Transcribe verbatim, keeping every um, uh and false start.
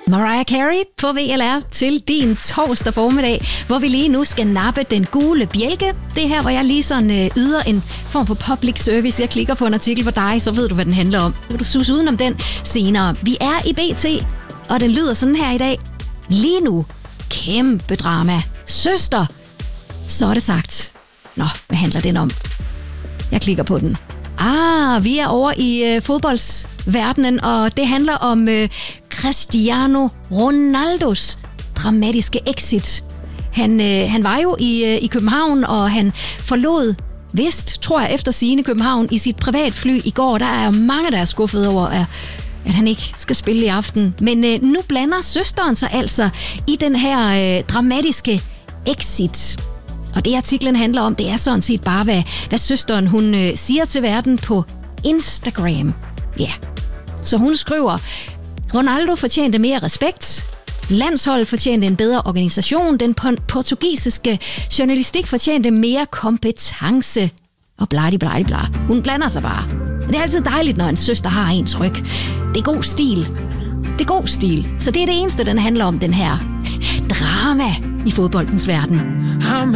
Mariah Carey på V L R til din torsdag formiddag, hvor vi lige nu skal nappe den gule bjælke. Det er her, hvor jeg lige sådan øh, yder en form for public service. Jeg klikker på en artikel for dig, så ved du, hvad den handler om. Så kan du susse udenom den senere. Vi er i B T, og den lyder sådan her i dag. Lige nu, kæmpe drama. Søster, så er det sagt. Nå, hvad handler den om? Jeg klikker på den. Ah, vi er over i øh, fodboldsverdenen, og det handler om øh, Cristiano Ronaldos dramatiske exit. Han, øh, han var jo i, øh, i København, og han forlod vist, tror jeg, efter sigende København i sit privatfly i går. Der er jo mange, der er skuffet over, at, at han ikke skal spille i aften. Men øh, nu blander søsteren sig altså i den her øh, dramatiske exit. Og det artiklen handler om, det er sådan set bare, hvad, hvad søsteren hun øh, siger til verden på Instagram. Ja, yeah. Så hun skriver, Ronaldo fortjente mere respekt. Landsholdet fortjente en bedre organisation. Den portugisiske journalistik fortjente mere kompetence. Og bladi bladi bla. Hun blander sig bare. Det er altid dejligt, når en søster har ens ryg. Det er god stil. Det er god stil. Så det er det eneste, den handler om, den her drama i fodboldens verden.